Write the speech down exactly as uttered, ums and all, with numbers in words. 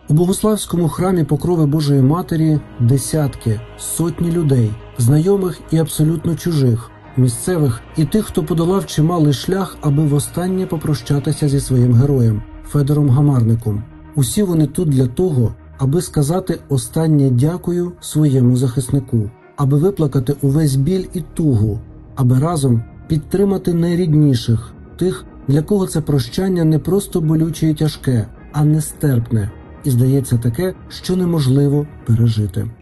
У Богуславському храмі Покрови Божої Матері десятки, сотні людей, знайомих і абсолютно чужих, місцевих і тих, хто подолав чималий шлях, аби востаннє попрощатися зі своїм героєм – Федором Гамарником. Усі вони тут для того, аби сказати останнє дякую своєму захиснику, аби виплакати увесь біль і тугу, аби разом підтримати найрідніших, тих, для кого це прощання не просто болюче і тяжке, а нестерпне, і, здається, таке, що неможливо пережити.